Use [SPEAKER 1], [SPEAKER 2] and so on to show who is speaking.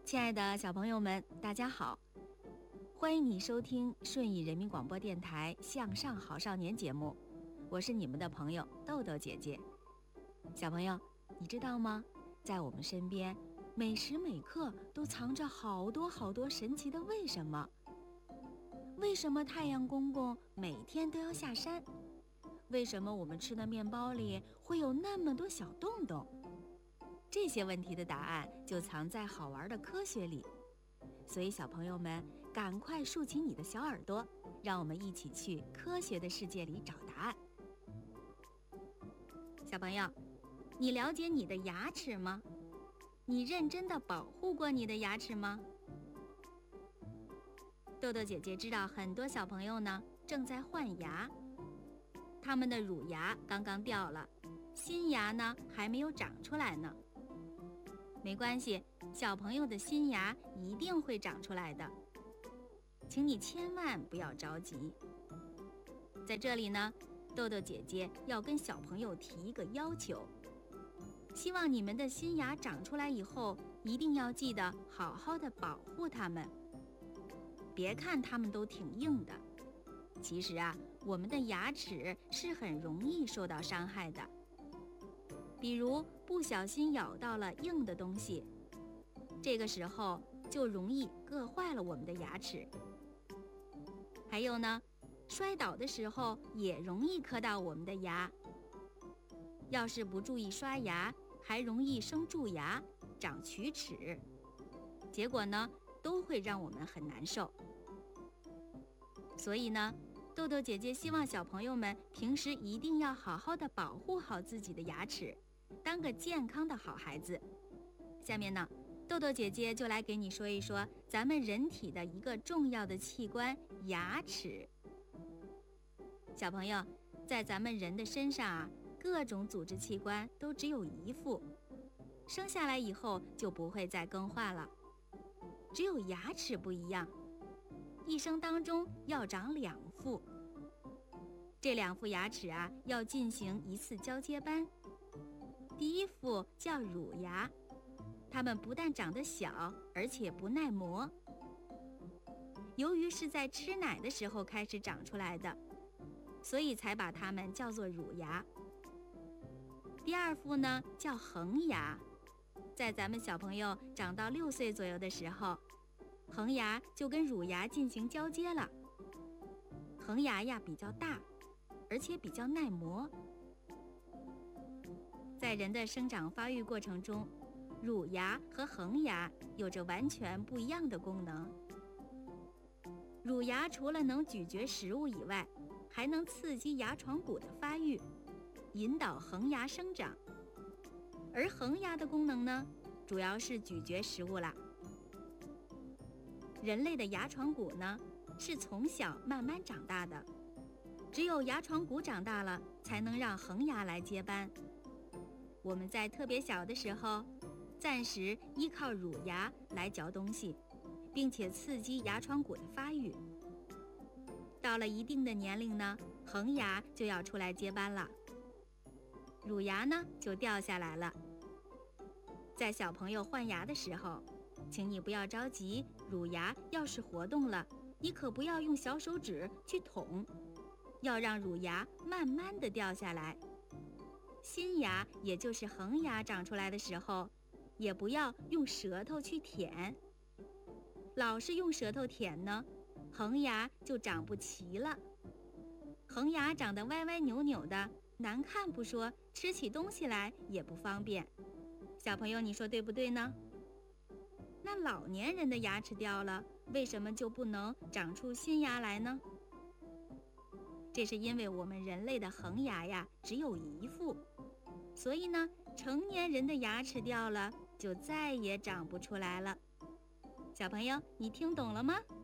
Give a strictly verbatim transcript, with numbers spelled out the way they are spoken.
[SPEAKER 1] 亲爱的小朋友们，大家好，欢迎你收听顺义人民广播电台向上好少年节目，我是你们的朋友豆豆姐姐。小朋友，你知道吗？在我们身边，每时每刻都藏着好多好多神奇的为什么。为什么太阳公公每天都要下山？为什么我们吃的面包里会有那么多小洞洞？这些问题的答案就藏在好玩的科学里，所以小朋友们赶快竖起你的小耳朵，让我们一起去科学的世界里找答案。小朋友，你了解你的牙齿吗？你认真的保护过你的牙齿吗？豆豆姐姐知道很多小朋友呢正在换牙，他们的乳牙刚刚掉了，新牙呢还没有长出来呢。没关系，小朋友的新牙一定会长出来的，请你千万不要着急。在这里呢，豆豆姐姐要跟小朋友提一个要求，希望你们的新牙长出来以后，一定要记得好好的保护它们。别看它们都挺硬的，其实啊，我们的牙齿是很容易受到伤害的。比如不小心咬到了硬的东西，这个时候就容易硌坏了我们的牙齿。还有呢，摔倒的时候也容易磕到我们的牙。要是不注意刷牙，还容易生蛀牙、长龋齿，结果呢，都会让我们很难受。所以呢，豆豆姐姐希望小朋友们平时一定要好好的保护好自己的牙齿，当个健康的好孩子。下面呢，豆豆姐姐就来给你说一说咱们人体的一个重要的器官——牙齿。小朋友，在咱们人的身上啊，各种组织器官都只有一副，生下来以后就不会再更换了。只有牙齿不一样，一生当中要长两副。这两副牙齿啊，要进行一次交接班。第一副叫乳牙，它们不但长得小，而且不耐磨。由于是在吃奶的时候开始长出来的，所以才把它们叫做乳牙。第二副呢叫恒牙，在咱们小朋友长到六岁左右的时候，恒牙就跟乳牙进行交接了。恒牙呀比较大，而且比较耐磨。在人的生长发育过程中，乳牙和恒牙有着完全不一样的功能。乳牙除了能咀嚼食物以外，还能刺激牙床骨的发育，引导恒牙生长。而恒牙的功能呢，主要是咀嚼食物啦。人类的牙床骨呢，是从小慢慢长大的，只有牙床骨长大了，才能让恒牙来接班。我们在特别小的时候，暂时依靠乳牙来嚼东西，并且刺激牙床骨的发育。到了一定的年龄呢，恒牙就要出来接班了，乳牙呢就掉下来了。在小朋友换牙的时候，请你不要着急，乳牙要是活动了，你可不要用小手指去捅，要让乳牙慢慢地掉下来。新牙，也就是恒牙长出来的时候，也不要用舌头去舔。老是用舌头舔呢，恒牙就长不齐了。恒牙长得歪歪扭扭的，难看不说，吃起东西来也不方便。小朋友，你说对不对呢？那老年人的牙齿掉了，为什么就不能长出新牙来呢？这是因为我们人类的恒牙呀只有一副，所以呢，成年人的牙齿掉了，就再也长不出来了。小朋友，你听懂了吗？